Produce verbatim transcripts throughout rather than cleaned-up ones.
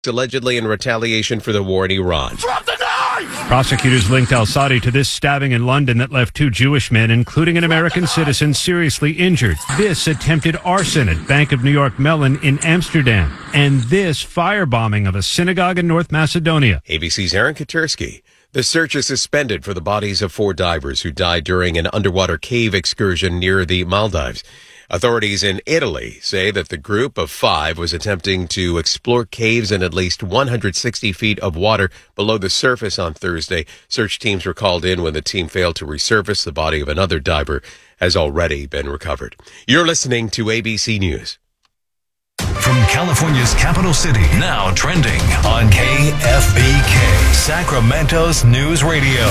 allegedly in retaliation for the war in Iran. Drop the knife! Prosecutors linked al-Saudi to this stabbing in London that left two Jewish men, including an American citizen, seriously injured. This attempted arson at Bank of New York Mellon in Amsterdam. And this firebombing of a synagogue in North Macedonia. A B C's Aaron Katersky. The search is suspended for the bodies of four divers who died during an underwater cave excursion near the Maldives. Authorities in Italy say that the group of five was attempting to explore caves in at least one hundred sixty feet of water below the surface on Thursday. Search teams were called in when the team failed to resurface. The body of another diver has already been recovered. You're listening to A B C News. From California's capital city, now trending on K F B K, Sacramento's News Radio.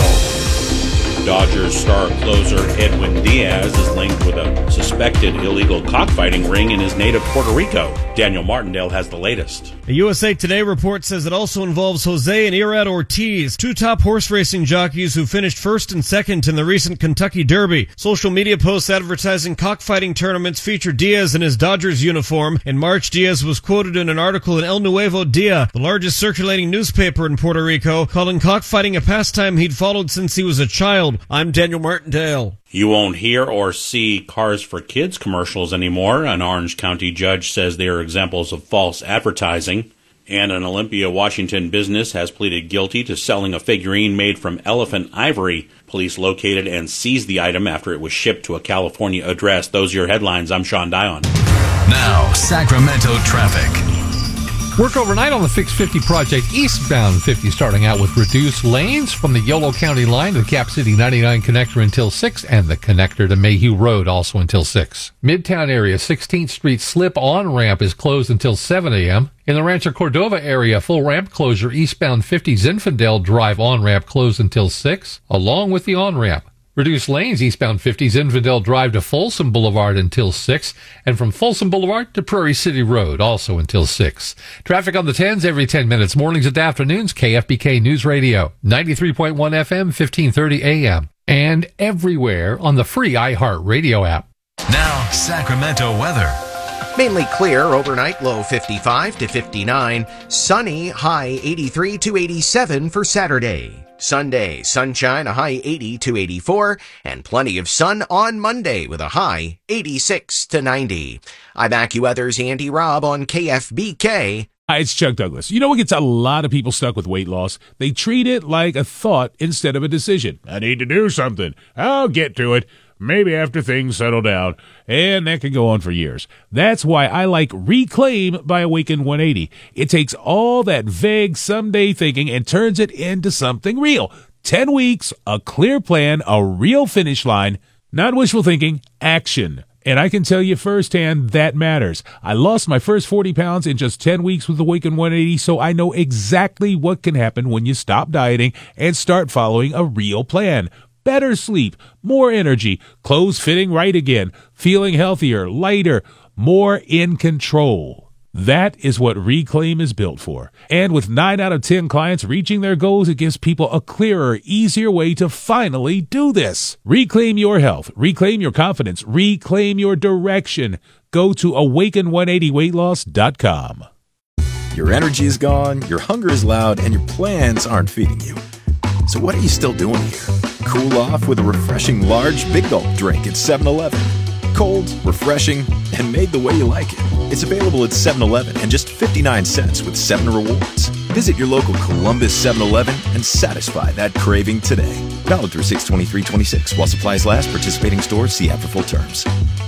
Dodgers star closer Edwin Diaz is linked with a suspected illegal cockfighting ring in his native Puerto Rico. Daniel Martindale has the latest. A U S A Today report says it also involves Jose and Irad Ortiz, two top horse racing jockeys who finished first and second in the recent Kentucky Derby. Social media posts advertising cockfighting tournaments feature Diaz in his Dodgers uniform. In March, Diaz was quoted in an article in El Nuevo Dia, the largest circulating newspaper in Puerto Rico, calling cockfighting a pastime he'd followed since he was a child. I'm Daniel Martindale. You won't hear or see Cars for Kids commercials anymore. An Orange County judge says they are examples of false advertising. And an Olympia, Washington business has pleaded guilty to selling a figurine made from elephant ivory. Police located and seized the item after it was shipped to a California address. Those are your headlines. I'm Sean Dion. Now, Sacramento traffic. Work overnight on the Fix fifty project eastbound fifty, starting out with reduced lanes from the Yolo County line to the Cap City ninety-nine connector until six, and the connector to Mayhew Road also until six. Midtown area, sixteenth Street slip-on ramp is closed until seven a.m. In the Rancho Cordova area, full ramp closure eastbound fifty Zinfandel Drive on-ramp closed until six, along with the on-ramp. Reduced lanes eastbound fifty Zinfandel Drive to Folsom Boulevard until six, and from Folsom Boulevard to Prairie City Road also until six. Traffic on the tens every ten minutes, mornings and afternoons, K F B K News Radio, ninety-three point one F M, fifteen thirty A M, and everywhere on the free iHeart Radio app. Now, Sacramento weather. Mainly clear overnight, low fifty-five to fifty-nine. Sunny, high eighty-three to eighty-seven for Saturday. Sunday, sunshine, a high eighty to eighty-four, and plenty of sun on Monday with a high eighty-six to ninety. I'm AccuWeather's Andy Robb on K F B K. Hi, it's Chuck Douglas. You know what gets a lot of people stuck with weight loss? They treat it like a thought instead of a decision. I need to do something. I'll get to it. Maybe after things settle down. And that can go on for years. That's why I like Reclaim by Awaken one eighty. It takes all that vague someday thinking and turns it into something real. Ten weeks, a clear plan, a real finish line. Not wishful thinking, action. And I can tell you firsthand that matters. I lost my first forty pounds in just ten weeks with Awaken one eighty, so I know exactly what can happen when you stop dieting and start following a real plan. Better sleep, more energy, clothes fitting right again, feeling healthier, lighter, more in control. That is what Reclaim is built for. And with nine out of ten clients reaching their goals, it gives people a clearer, easier way to finally do this. Reclaim your health, reclaim your confidence, reclaim your direction. Go to awaken one eighty weight loss dot com. Your energy is gone, your hunger is loud, and your plans aren't feeding you. So what are you still doing here? Cool off with a refreshing large Big Gulp drink at seven eleven. Cold, refreshing, and made the way you like it. It's available at seven eleven and just fifty-nine cents with seven rewards. Visit your local Columbus seven eleven and satisfy that craving today. Valid through six twenty-three twenty-six. While supplies last, participating stores, see app for full terms.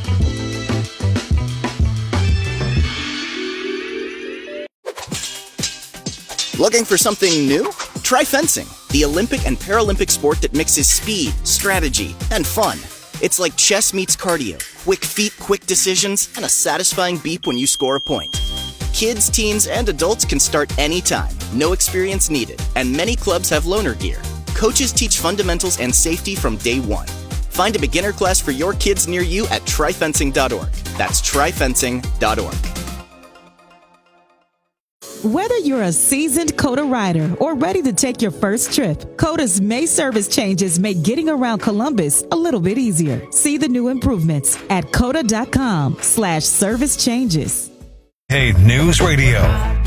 Looking for something new? Try fencing, the Olympic and Paralympic sport that mixes speed, strategy, and fun. It's like chess meets cardio, quick feet, quick decisions, and a satisfying beep when you score a point. Kids, teens, and adults can start anytime, no experience needed, and many clubs have loaner gear. Coaches teach fundamentals and safety from day one. Find a beginner class for your kids near you at try fencing dot org. That's try fencing dot org. Whether you're a seasoned COTA rider or ready to take your first trip, COTA's May service changes make getting around Columbus a little bit easier. See the new improvements at cota dot com slash service changes. Hey, News Radio.